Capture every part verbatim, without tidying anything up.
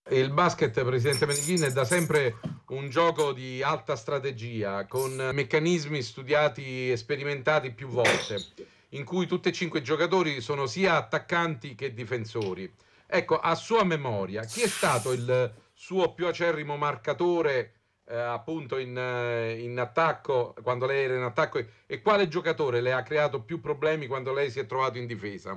Il basket, presidente Meneghin, è da sempre un gioco di alta strategia, con meccanismi studiati e sperimentati più volte, in cui tutti e cinque i giocatori sono sia attaccanti che difensori. Ecco, a sua memoria, chi è stato il suo più acerrimo marcatore, eh, appunto in, eh, in attacco, quando lei era in attacco, e, e quale giocatore le ha creato più problemi quando lei si è trovato in difesa?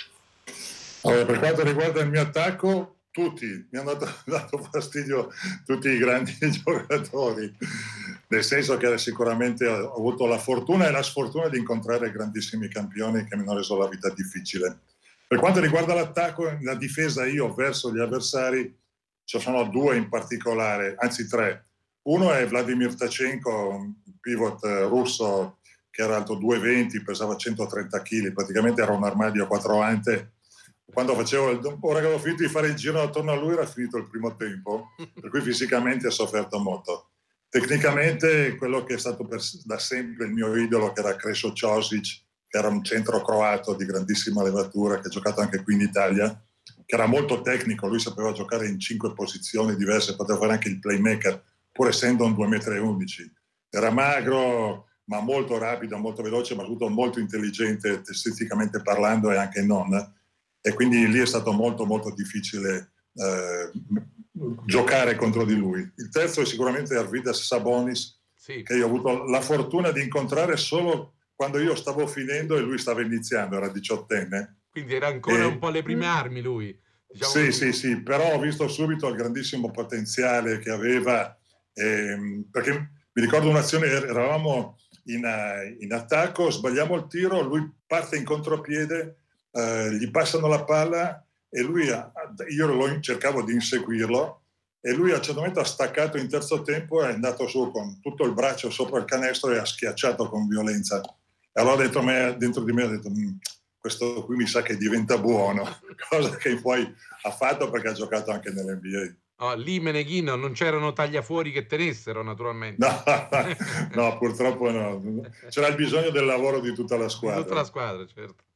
Allora, per quanto riguarda il mio attacco, tutti, mi hanno dato, dato fastidio tutti i grandi giocatori, nel senso che sicuramente ho avuto la fortuna e la sfortuna di incontrare grandissimi campioni che mi hanno reso la vita difficile. Per quanto riguarda l'attacco, la difesa io verso gli avversari, ci sono due in particolare, anzi tre. Uno è Vladimir Tachenko, un pivot russo che era alto due virgola venti, pesava centotrenta chili, praticamente era un armadio a quattro ante. Quando facevo il, ora che avevo finito di fare il giro attorno a lui era finito il primo tempo, per cui fisicamente ha sofferto molto. Tecnicamente quello che è stato per, da sempre il mio idolo, che era Krešo Ćosić, che era un centro croato di grandissima levatura, che ha giocato anche qui in Italia, che era molto tecnico, lui sapeva giocare in cinque posizioni diverse, poteva fare anche il playmaker, pur essendo un due virgola undici metri. Era magro, ma molto rapido, molto veloce, ma soprattutto molto intelligente, esteticamente parlando e anche non. E quindi lì è stato molto molto difficile eh, giocare contro di lui. Il terzo è sicuramente Arvydas Sabonis, sì, che io ho avuto la fortuna di incontrare solo quando io stavo finendo e lui stava iniziando, era diciottenne. Quindi era ancora e... un po' le prime armi lui. Diciamo sì, così. sì, sì, però ho visto subito il grandissimo potenziale che aveva, ehm, perché mi ricordo un'azione, eravamo in, in attacco, sbagliamo il tiro, lui parte in contropiede, Uh, gli passano la palla e lui, io lo, cercavo di inseguirlo e lui a un certo momento ha staccato in terzo tempo, è andato su con tutto il braccio sopra il canestro e ha schiacciato con violenza. E allora dentro, me, dentro di me ho detto questo qui mi sa che diventa buono, cosa che poi ha fatto perché ha giocato anche nell'N B A. Oh, lì Meneghin non c'erano tagliafuori che tenessero, naturalmente. No, no, purtroppo no. C'era il bisogno del lavoro di tutta la squadra. Di tutta la squadra, certo.